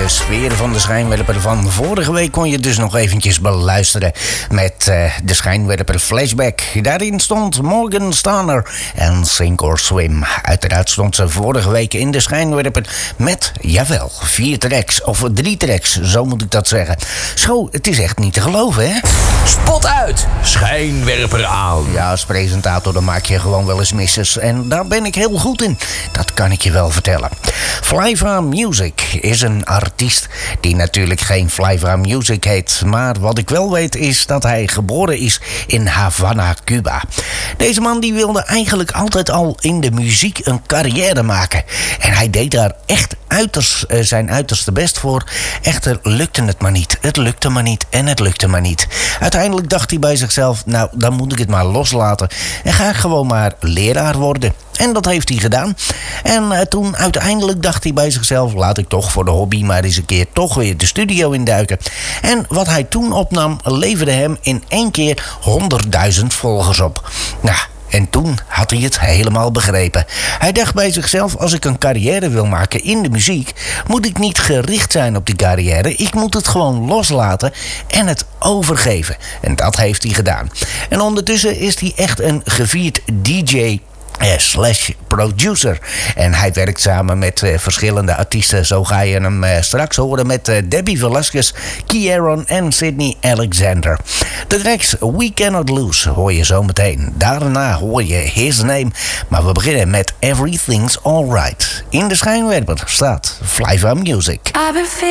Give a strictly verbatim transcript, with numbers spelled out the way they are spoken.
de sfeer van de schijnwerper van vorige week kon je dus nog eventjes beluisteren met uh, de schijnwerper Flashback. Daarin stond Morgan Stanner en Sink or Swim. Uiteraard stond ze vorige week in de schijnwerper met, jawel, vier tracks. Of drie tracks, zo moet ik dat zeggen. Zo, het is echt niet te geloven, hè? Spot uit, schijnwerper aan. Ja, als presentator dan maak je gewoon wel eens misses. En daar ben ik heel goed in. Dat kan ik je wel vertellen. Flyva Music is een artiest die natuurlijk geen Flyva Music heet. Maar wat ik wel weet is dat hij geboren is in Havana, Cuba. Deze man die wilde eigenlijk altijd al in de muziek een carrière maken. En hij deed daar echt uiterst, uh, zijn uiterste best voor. Echter lukte het maar niet. Het lukte maar niet en het lukte maar niet. Uiteindelijk dacht hij bij zichzelf, nou dan moet ik het maar loslaten. En ga ik gewoon maar leraar worden. En dat heeft hij gedaan. En uh, toen uiteindelijk dacht hij bij zichzelf, laat ik toch voor de hobby maar eens een keer toch weer de studio induiken. En wat hij toen opnam leverde hem in één keer honderdduizend volgers op. Nou, en toen had hij het helemaal begrepen. Hij dacht bij zichzelf, als ik een carrière wil maken in de muziek, moet ik niet gericht zijn op die carrière. Ik moet het gewoon loslaten en het overgeven. En dat heeft hij gedaan. En ondertussen is hij echt een gevierd D J Uh, slash producer. En hij werkt samen met uh, verschillende artiesten. Zo ga je hem uh, straks horen met uh, Debbie Velasquez, Kieran en Sydney Alexander. De tracks We Cannot Lose hoor je zo meteen. Daarna hoor je His Name. Maar we beginnen met Everything's Alright. In de schijnwerper staat Flyva Music.